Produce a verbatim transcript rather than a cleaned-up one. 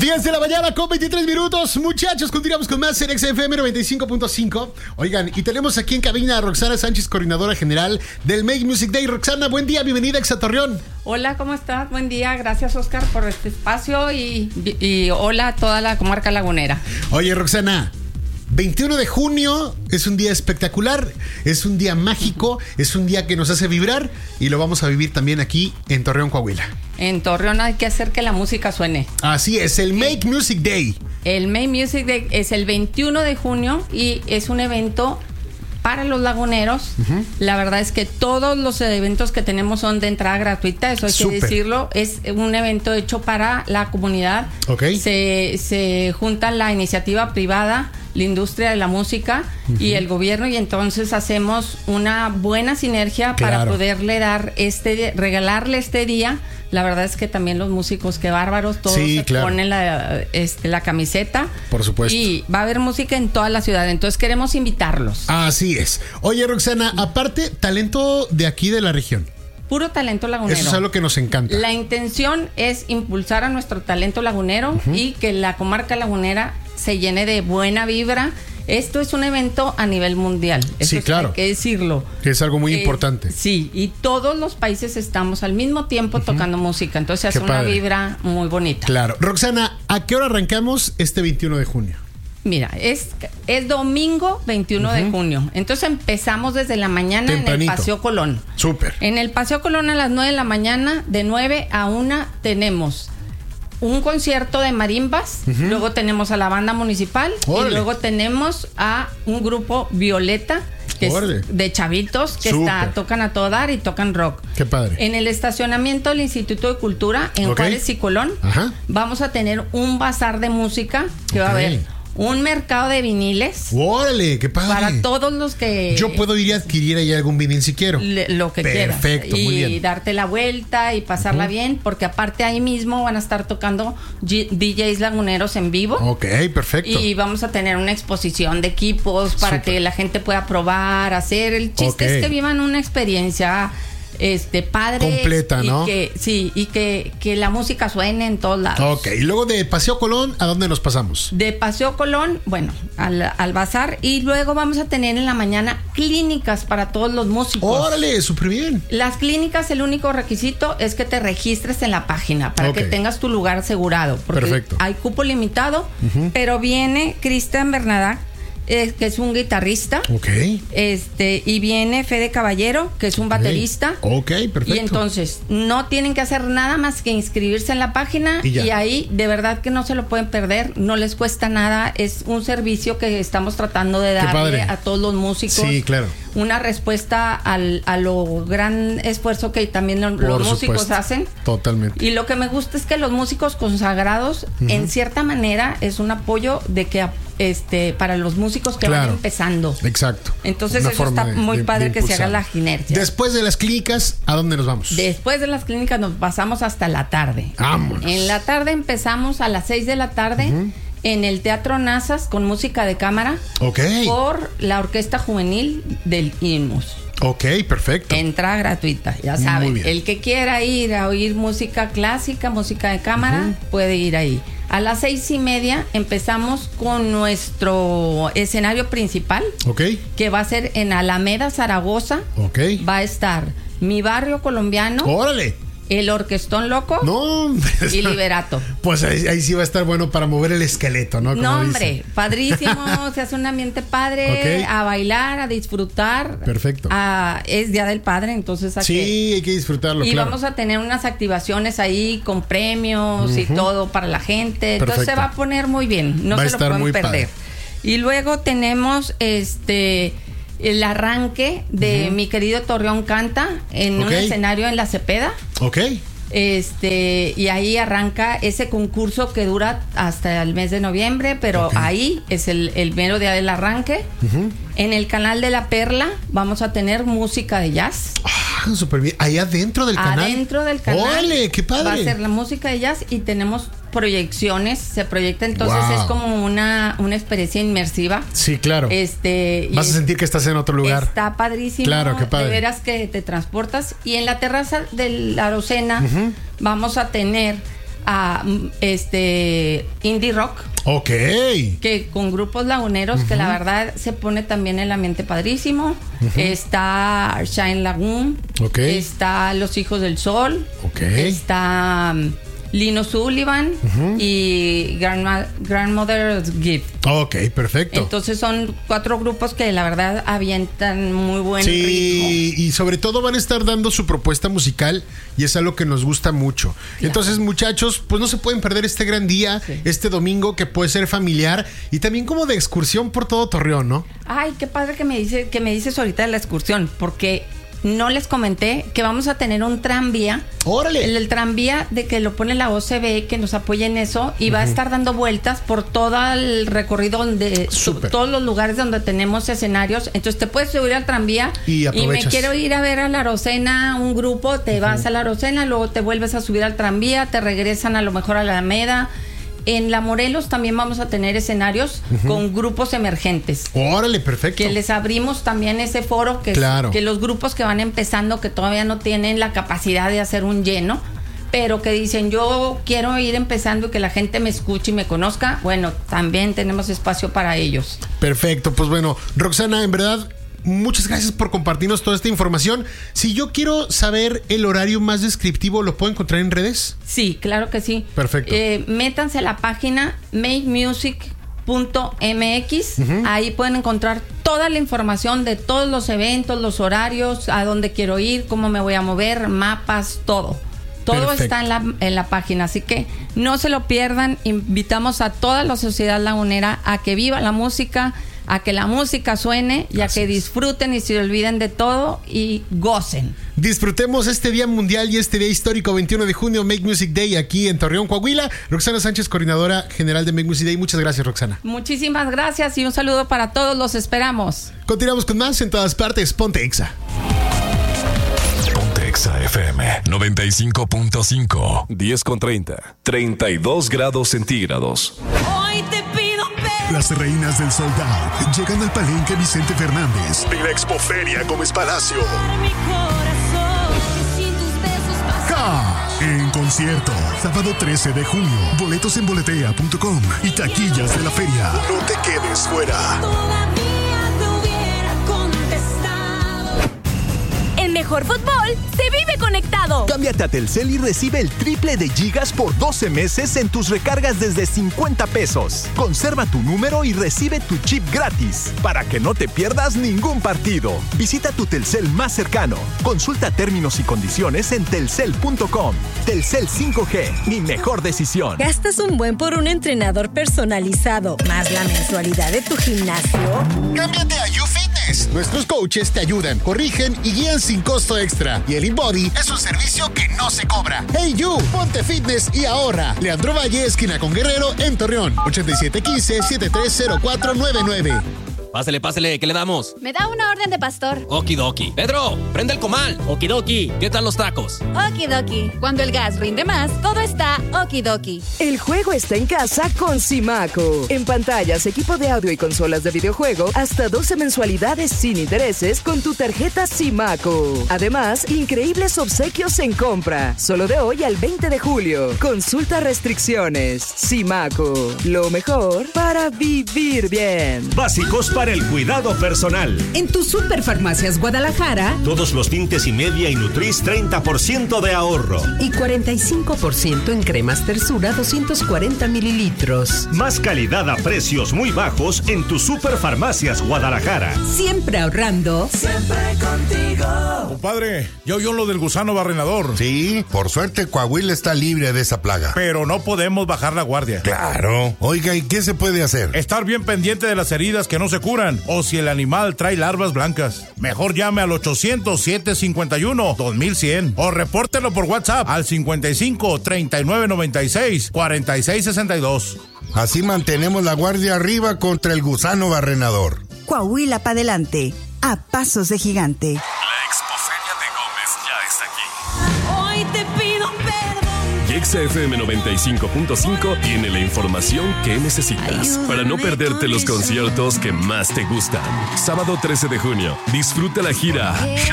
diez de la mañana con veintitrés minutos. Muchachos, continuamos con más en X F M noventa y cinco punto cinco. Oigan, y tenemos aquí en cabina a Roxana Sánchez, coordinadora general del Make Music Day. Roxana, buen día, bienvenida a Exa Torreón. Hola, ¿cómo estás? Buen día, gracias Oscar por este espacio y, y hola a toda la comarca lagunera. Oye, Roxana, veintiuno de junio es un día espectacular, es un día mágico, es un día que nos hace vibrar y lo vamos a vivir también aquí en Torreón, Coahuila. En Torreón hay que hacer que la música suene. Así es, el Make Music Day. El Make Music Day es el veintiuno de junio y es un evento para los laguneros. Uh-huh. La verdad es que todos los eventos que tenemos son de entrada gratuita, eso hay Super. que decirlo. Es un evento hecho para la comunidad. Okay. Se, se junta la iniciativa privada, la industria de la música uh-huh. y el gobierno, y entonces hacemos una buena sinergia claro. para poderle dar este, regalarle este día. La verdad es que también los músicos, qué bárbaros, todos sí, se claro. ponen la, este, la camiseta. Por supuesto. Y va a haber música en toda la ciudad, entonces queremos invitarlos. Así es. Oye, Roxana, aparte, talento de aquí de la región. Puro talento lagunero. Eso es algo que nos encanta. La intención es impulsar a nuestro talento lagunero uh-huh. y que la comarca lagunera se llene de buena vibra. Esto es un evento a nivel mundial. Eso sí, claro. Hay que decirlo. Que es algo muy eh, importante. Sí, y todos los países estamos al mismo tiempo uh-huh. tocando música. Entonces hace una vibra muy bonita. Claro. Roxana, ¿a qué hora arrancamos este veintiuno de junio? Mira, es, es domingo veintiuno uh-huh. de junio. Entonces empezamos desde la mañana Tempranito. en el Paseo Colón. Súper. En el Paseo Colón a las nueve de la mañana, de nueve a una tenemos un concierto de marimbas, uh-huh. luego tenemos a la banda municipal Órale. y luego tenemos a un grupo Violeta, que Órale. es de chavitos, que está, tocan a todo dar y tocan rock. Qué padre. En el estacionamiento del Instituto de Cultura, en okay. Juárez y Colón, Ajá. vamos a tener un bazar de música que okay. va a haber un mercado de viniles. ¡Órale! ¡Qué padre! Para todos los que... Yo puedo ir a adquirir ahí algún vinil si quiero. Le, lo que Perfecto, quieras. Perfecto, muy bien. Y darte la vuelta y pasarla uh-huh. bien, porque aparte ahí mismo van a estar tocando G- D Js laguneros en vivo. Ok, perfecto. Y vamos a tener una exposición de equipos para Super. que la gente pueda probar, hacer. El chiste okay. es que vivan una experiencia... Este, padre. Completa, ¿no? Y que, sí, y que, que la música suene en todos lados. Ok, y luego de Paseo Colón, ¿a dónde nos pasamos? De Paseo Colón, bueno, al, al bazar, y luego vamos a tener en la mañana clínicas para todos los músicos. ¡Órale! Súper bien. Las clínicas, el único requisito es que te registres en la página para okay. que tengas tu lugar asegurado. Porque Perfecto. hay cupo limitado, uh-huh. pero viene Cristian Bernadac, Eh, que es un guitarrista. Ok. Este, y viene Fede Caballero, que es un baterista. Ok, perfecto. Y entonces, no tienen que hacer nada más que inscribirse en la página. Y, y ahí, de verdad que no se lo pueden perder. No les cuesta nada. Es un servicio que estamos tratando de darle a todos los músicos. Sí, claro. Una respuesta al, a lo gran esfuerzo que también lo, los músicos supuesto. hacen. Totalmente. Y lo que me gusta es que los músicos consagrados, uh-huh. en cierta manera, es un apoyo de que este para los músicos que claro. van empezando. Exacto. Entonces Una eso está de, muy de, padre de que se haga la sinergia. Después de las clínicas, ¿a dónde nos vamos? Después de las clínicas nos pasamos hasta la tarde. Vámonos. En la tarde empezamos a las seis de la tarde. Uh-huh. En el Teatro Nazas con música de cámara okay. por la Orquesta Juvenil del INMUS. Ok, perfecto. Entrada gratuita, ya saben. El que quiera ir a oír música clásica, música de cámara, uh-huh. puede ir ahí. A las seis y media empezamos con nuestro escenario principal, okay. que va a ser en Alameda, Zaragoza. Okay. Va a estar Mi Barrio Colombiano. ¡Órale! El Orquestón Loco no, y Liberato. Pues ahí, ahí sí va a estar bueno para mover el esqueleto, ¿no? Como no, hombre, dice. Padrísimo. Se hace un ambiente padre, okay. a bailar, a disfrutar. Perfecto. A, es Día del Padre, entonces hay sí, que, hay que disfrutarlo. Y claro. vamos a tener unas activaciones ahí con premios uh-huh. y todo para la gente. Entonces Perfecto. se va a poner muy bien. No va se lo pueden perder. Padre. Y luego tenemos este. el arranque de uh-huh. Mi Querido Torreón Canta en okay. un escenario en La Cepeda. Ok. Este, y ahí arranca ese concurso que dura hasta el mes de noviembre, pero okay. ahí es el, el mero día del arranque. Uh-huh. En el canal de La Perla vamos a tener música de jazz. Ah, súper bien. Ahí adentro del canal. Adentro del canal. ¡Órale, qué padre! Va a ser la música de jazz y tenemos proyecciones, se proyecta, entonces wow. es como una, una experiencia inmersiva. Sí, claro. Este, vas a sentir que estás en otro lugar. Está padrísimo. Claro, qué padre. De veras que te transportas. Y en la terraza de la Arocena uh-huh. vamos a tener a este indie rock. Ok. Que con grupos laguneros, uh-huh. que la verdad se pone también el ambiente padrísimo. Uh-huh. Está Shine Lagoon. Okay. Está Los Hijos del Sol. Okay. Está um, Lino Sullivan uh-huh. y Grandma, Grandmother's Gift. Ok, perfecto. Entonces son cuatro grupos que la verdad avientan muy buen sí, ritmo. Y sobre todo van a estar dando su propuesta musical y es algo que nos gusta mucho. Claro. Entonces, muchachos, pues no se pueden perder este gran día, sí. este domingo que puede ser familiar y también como de excursión por todo Torreón, ¿no? Ay, qué padre que me dice, que me dices ahorita de la excursión, porque no les comenté que vamos a tener un tranvía. ¡Órale! El, el tranvía de que lo pone la O C B, que nos apoya en eso, y uh-huh. va a estar dando vueltas por todo el recorrido donde tu, todos los lugares donde tenemos escenarios. Entonces te puedes subir al tranvía y, y me quiero ir a ver a La Arocena, un grupo, te uh-huh. vas a La Arocena, luego te vuelves a subir al tranvía, te regresan a lo mejor a la Alameda. En La Morelos también vamos a tener escenarios uh-huh. con grupos emergentes. Órale, perfecto. Que les abrimos también ese foro, que, claro. es, que los grupos que van empezando, que todavía no tienen la capacidad de hacer un lleno, pero que dicen, yo quiero ir empezando y que la gente me escuche y me conozca, bueno, también tenemos espacio para ellos. Perfecto, pues bueno, Roxana, en verdad, muchas gracias por compartirnos toda esta información. Si yo quiero saber el horario más descriptivo, ¿lo puedo encontrar en redes? Sí, claro que sí. Perfecto. Eh, métanse a la página make music punto m x. Uh-huh. Ahí pueden encontrar toda la información de todos los eventos, los horarios, a dónde quiero ir, cómo me voy a mover, mapas, todo. Todo Perfecto. Está en la, en la página, así que no se lo pierdan. Invitamos a toda la sociedad lagunera a que viva la música, a que la música suene y Así a que disfruten y se olviden de todo y gocen. Disfrutemos este día mundial y este día histórico, veintiuno de junio, Make Music Day, aquí en Torreón, Coahuila. Roxana Sánchez, coordinadora general de Make Music Day. Muchas gracias, Roxana. Muchísimas gracias y un saludo para todos. Los esperamos. Continuamos con más en todas partes. Ponte Exa. Ponte Exa F M noventa y cinco punto cinco. diez con treinta. treinta y dos grados centígrados. Hoy te pido Las reinas del sold out llegan al Palenque Vicente Fernández de la Expoferia Gómez Palacio. K en concierto, sábado trece de junio. Boletos en boletea punto com y taquillas de la feria. No te quedes fuera. Mejor fútbol se vive conectado. Cámbiate a Telcel y recibe el triple de gigas por doce meses en tus recargas desde cincuenta pesos. Conserva tu número y recibe tu chip gratis para que no te pierdas ningún partido. Visita tu Telcel más cercano. Consulta términos y condiciones en telcel punto com. Telcel cinco G, mi mejor decisión. ¿Gastas un buen por un entrenador personalizado más la mensualidad de tu gimnasio? Cámbiate a YouFitness. Nuestros coaches te ayudan, corrigen y guían sin costo extra. Y el InBody es un servicio que no se cobra. Hey You, ponte fitness y ahorra. Leandro Valle, esquina con Guerrero, en Torreón. ochenta y siete quince, setenta y tres cero cuatro noventa y nueve. Pásale, pásale, ¿qué le damos? Me da una orden de pastor. Okidoki. Pedro, prende el comal. Okidoki. ¿Qué tal los tacos? Okidoki. Cuando el gas rinde más, todo está okidoki. El juego está en casa con Simaco. En pantallas, equipo de audio y consolas de videojuego, hasta doce mensualidades sin intereses con tu tarjeta Simaco. Además, increíbles obsequios en compra. Solo de hoy al veinte de julio. Consulta restricciones. Simaco. Lo mejor para vivir bien. Básicos para Para el cuidado personal. En tu Superfarmacias Guadalajara, todos los tintes y media y Nutris treinta por ciento de ahorro. Y cuarenta y cinco por ciento en cremas Tersura doscientos cuarenta mililitros. Más calidad a precios muy bajos en tu Superfarmacias Guadalajara. Siempre ahorrando. Siempre contigo. Compadre, ¿ya oyó lo del gusano barrenador? Sí, por suerte Coahuila está libre de esa plaga. Pero no podemos bajar la guardia. Claro. Oiga, ¿y qué se puede hacer? Estar bien pendiente de las heridas que no se curan o si el animal trae larvas blancas. Mejor llame al ochocientos, siete cincuenta y uno, dos mil cien o repórtelo por WhatsApp al cincuenta y cinco, treinta y nueve noventa y seis, cuarenta y seis sesenta y dos. Así mantenemos la guardia arriba contra el gusano barrenador. Coahuila para adelante, a pasos de gigante. La Expoferia de Gómez ya está aquí. Hoy te pido perdón. Exa F M noventa y cinco punto cinco tiene la información que necesitas para no perderte los conciertos que más te gustan. Sábado trece de junio, disfruta la gira